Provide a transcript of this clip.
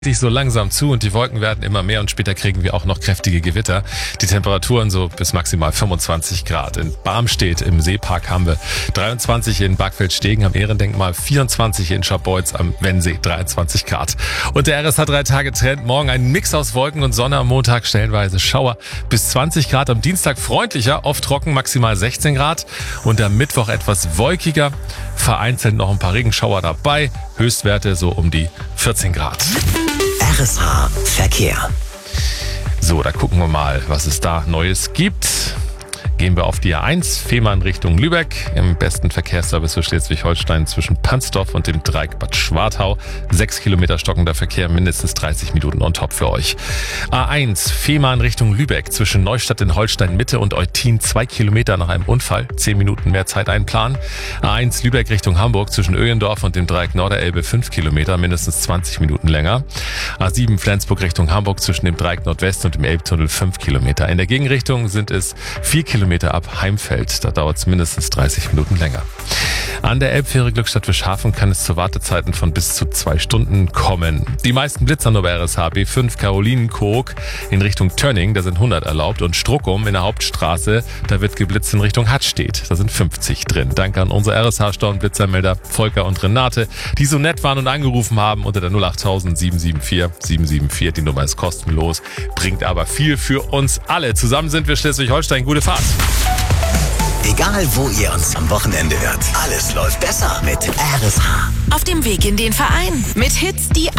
Sich so langsam zu und die Wolken werden immer mehr und später kriegen wir auch noch kräftige Gewitter. Die Temperaturen so bis maximal 25 Grad. In Barmstedt im Seepark haben wir 23, in Barkfeld-Stegen am Ehrendenkmal 24, in Scharbeutz am Wennsee 23 Grad. Und der RSH 3-Tage-Trend, morgen ein Mix aus Wolken und Sonne, am Montag stellenweise Schauer bis 20 Grad, am Dienstag freundlicher, oft trocken, maximal 16 Grad und am Mittwoch etwas wolkiger, vereinzelt noch ein paar Regenschauer dabei, Höchstwerte so um die 14 Grad. RSH Verkehr. So, da gucken wir mal, was es da Neues gibt. Gehen wir auf die A1, Fehmarn Richtung Lübeck. Im besten Verkehrsservice für Schleswig-Holstein zwischen Pansdorf und dem Dreieck Bad Schwartau. 6 Kilometer stockender Verkehr, mindestens 30 Minuten on top für euch. A1, Fehmarn Richtung Lübeck zwischen Neustadt in Holstein Mitte und Eutin 2 Kilometer nach einem Unfall. 10 Minuten mehr Zeit einplanen. A1 Lübeck Richtung Hamburg zwischen Öhendorf und dem Dreieck Norderelbe 5 Kilometer, mindestens 20 Minuten länger. A7 Flensburg Richtung Hamburg zwischen dem Dreieck Nordwest und dem Elbtunnel 5 Kilometer. In der Gegenrichtung sind es 4 Kilometer ab Heimfeld. Da dauert es mindestens 30 Minuten länger. An der Elbfähre Glückstadt Fischhafen kann es zu Wartezeiten von bis zu 2 Stunden kommen. Die meisten Blitzer nur bei RSH B5 Karolinenkoog in Richtung Tönning, da sind 100 erlaubt, und Struckum in der Hauptstraße, da wird geblitzt in Richtung Hattstedt, da sind 50 drin. Danke an unsere RSH-Storm-Blitzermelder Volker und Renate, die so nett waren und angerufen haben unter der 08000 774 774. Die Nummer ist kostenlos, bringt aber viel für uns alle. Zusammen sind wir Schleswig-Holstein. Gute Fahrt! Egal, wo ihr uns am Wochenende hört, alles läuft besser mit RSH. Auf dem Weg in den Verein mit Hits, die